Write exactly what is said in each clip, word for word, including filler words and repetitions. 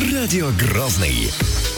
Радио Грозный.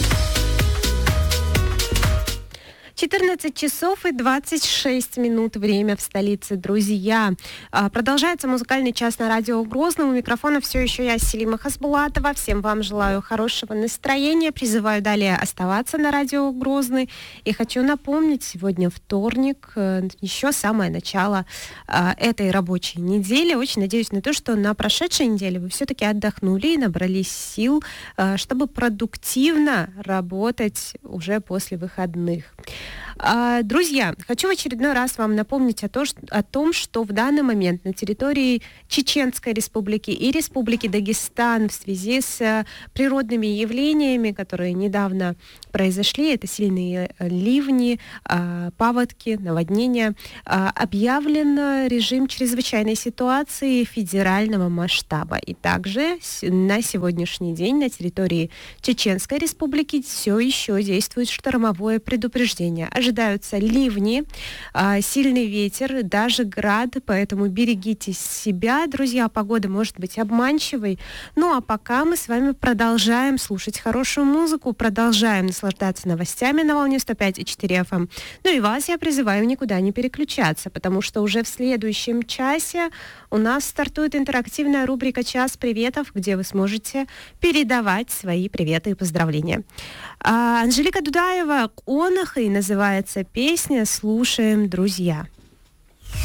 четырнадцать часов и двадцать шесть минут время в столице, друзья. Продолжается музыкальный час на радио Грозный. У микрофона все еще я, Селима Хасбулатова. Всем вам желаю хорошего настроения. Призываю далее оставаться на радио Грозный. И хочу напомнить, сегодня вторник, еще самое начало этой рабочей недели. Очень надеюсь на то, что на прошедшей неделе вы все-таки отдохнули и набрались сил, чтобы продуктивно работать уже после выходных. Друзья, хочу в очередной раз вам напомнить о, то, что, о том, что в данный момент на территории Чеченской Республики и Республики Дагестан в связи с природными явлениями, которые недавно произошли, это сильные ливни, паводки, наводнения, объявлен режим чрезвычайной ситуации федерального масштаба. И также на сегодняшний день на территории Чеченской Республики все еще действует штормовое предупреждение. Ожидаются ливни, сильный ветер, даже град, поэтому берегите себя, друзья, погода может быть обманчивой. Ну а пока мы с вами продолжаем слушать хорошую музыку, продолжаем наслаждаться новостями на волне сто пять и четыре эф эм. Ну и вас я призываю никуда не переключаться, потому что уже в следующем часе у нас стартует интерактивная рубрика «Час приветов», где вы сможете передавать свои приветы и поздравления. А Анжелика Дудаева «Онах» и называется песня «Слушаем, друзья».